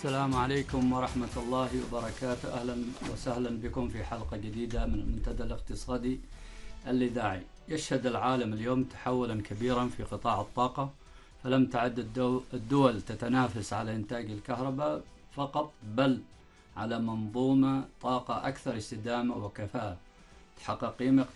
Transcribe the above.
السلام عليكم ورحمة الله وبركاته. أهلا وسهلا بكم في حلقة جديدة من المنتدى الاقتصادي الإذاعي. يشهد العالم اليوم تحولا كبيرا في قطاع الطاقة، فلم تعد الدول تتنافس على إنتاج الكهرباء فقط، بل على منظومة طاقة أكثر استدامة وكفاءة تحقق قيمة